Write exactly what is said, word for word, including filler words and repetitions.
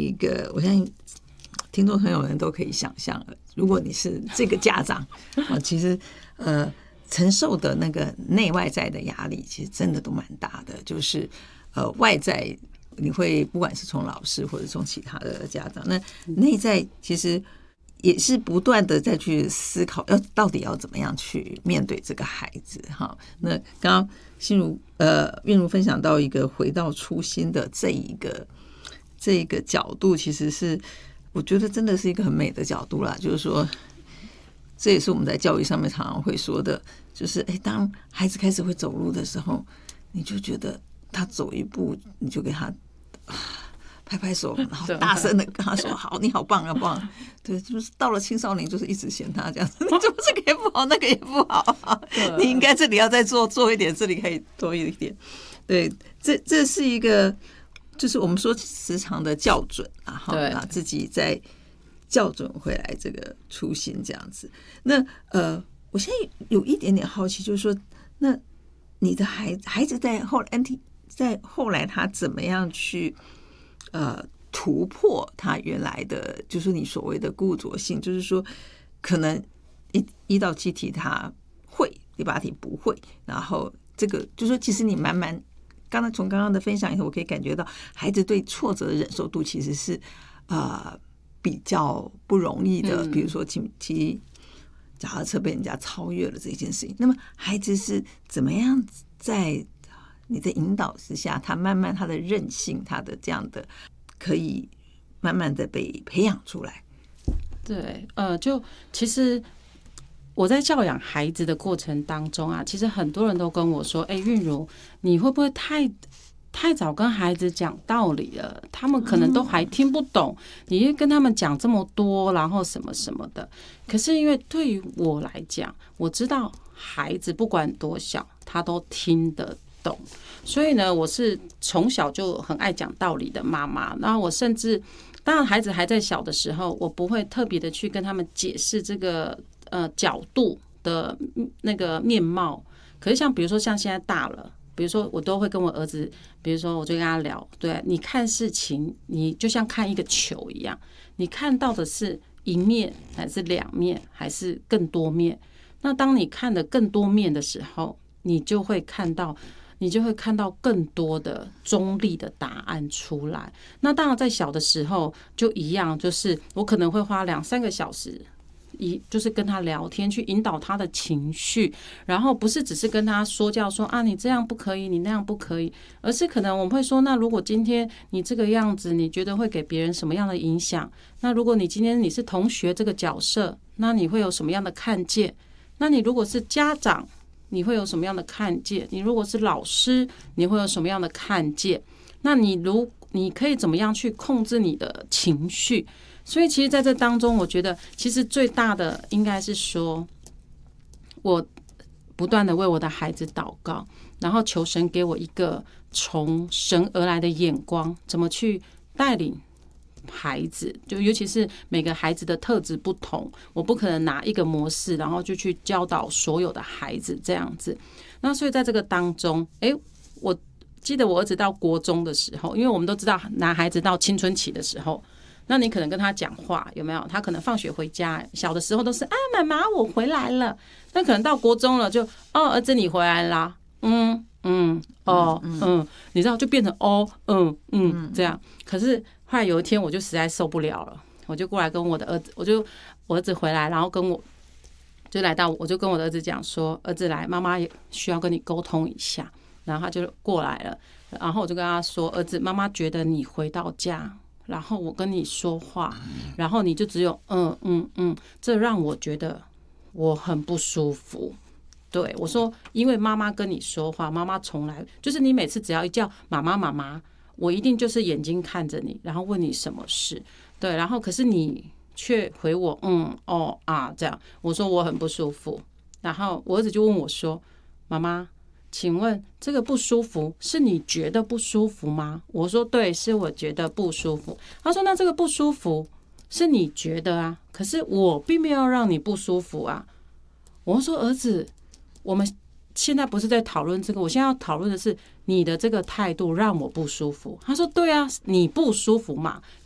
一个，我相信听众朋友们都可以想象了，如果你是这个家长啊，其实呃承受的那个内外在的压力，其实真的都蛮大的。就是呃外在你会不管是从老师或者从其他的家长，那内在其实也是不断的再去思考，要到底要怎么样去面对这个孩子哈。那刚刚心如呃韵如分享到一个回到初心的这一个这一个角度，其实是我觉得真的是一个很美的角度啦。就是说，这也是我们在教育上面常常会说的，就是哎，当孩子开始会走路的时候，你就觉得他走一步，你就给他拍拍手，然后大声的跟他说：“好，你好棒啊，棒！”对，就是到了青少年，就是一直嫌他这样子，你怎么这个也不好，那个也不好啊？你应该这里要再做做一点，这里可以多一点。对，这这是一个，就是我们说时常的校准啊，哈，啊，自己在校准回来这个初心这样子。那呃，我现在有一点点好奇，就是说，那你的孩子孩子在后来 N T 在后来他怎么样去？呃，突破他原来的，就是你所谓的固着性，就是说，可能一一到七题他会，第八题不会，然后这个就是说，其实你慢慢，刚才从刚刚的分享以后，我可以感觉到孩子对挫折的忍受度其实是呃比较不容易的。比如说骑骑脚踏车被人家超越了这件事情，那么孩子是怎么样在你的引导之下，他慢慢他的韧性，他的这样的可以慢慢的被培养出来。 对，呃，就其实我在教养孩子的过程当中啊，其实很多人都跟我说：“哎，韵如，你会不会太太早跟孩子讲道理了？他们可能都还听不懂，你跟他们讲这么多，然后什么什么的。”可是因为对于我来讲，我知道孩子不管多小，他都听得懂，所以呢，我是从小就很爱讲道理的妈妈。然后我甚至，当然孩子还在小的时候，我不会特别的去跟他们解释这个呃角度的那个面貌。可是像比如说像现在大了，比如说我都会跟我儿子，比如说我就跟他聊，对，你看事情，你就像看一个球一样，你看到的是一面还是两面还是更多面？那当你看的更多面的时候，你就会看到。你就会看到更多的中立的答案出来。那当然，在小的时候就一样，就是我可能会花两三个小时，一就是跟他聊天，去引导他的情绪，然后不是只是跟他说教说啊，你这样不可以，你那样不可以，而是可能我们会说，那如果今天你这个样子，你觉得会给别人什么样的影响？那如果你今天你是同学这个角色，那你会有什么样的看见？那你如果是家长，你会有什么样的看见？你如果是老师，你会有什么样的看见？那你如你可以怎么样去控制你的情绪？所以其实在这当中，我觉得其实最大的应该是说，我不断的为我的孩子祷告，然后求神给我一个从神而来的眼光，怎么去带领孩子，就尤其是每个孩子的特质不同，我不可能拿一个模式，然后就去教导所有的孩子这样子。那所以在这个当中，哎，我记得我儿子到国中的时候，因为我们都知道男孩子到青春期的时候，那你可能跟他讲话有没有？他可能放学回家，小的时候都是啊，妈妈我回来了。那可能到国中了就，哦，儿子你回来啦，嗯嗯哦嗯, 嗯，你知道就变成哦嗯嗯这样。可是后来有一天我就实在受不了了，我就过来跟我的儿子，我就我儿子回来，然后跟我就来到，我就跟我的儿子讲说，儿子来，妈妈也需要跟你沟通一下。然后他就过来了，然后我就跟他说，儿子，妈妈觉得你回到家，然后我跟你说话，然后你就只有嗯嗯嗯，这让我觉得我很不舒服。对我说，因为妈妈跟你说话，妈妈从来就是你每次只要一叫妈妈妈妈，我一定就是眼睛看着你，然后问你什么事。对，然后可是你却回我嗯哦啊这样，我说我很不舒服。然后我儿子就问我说，妈妈，请问这个不舒服是你觉得不舒服吗？我说对，是我觉得不舒服。他说那这个不舒服是你觉得啊，可是我并没有让你不舒服啊。我说儿子，我们现在不是在讨论这个，我现在要讨论的是你的这个态度让我不舒服。他说对啊，你不舒服嘛，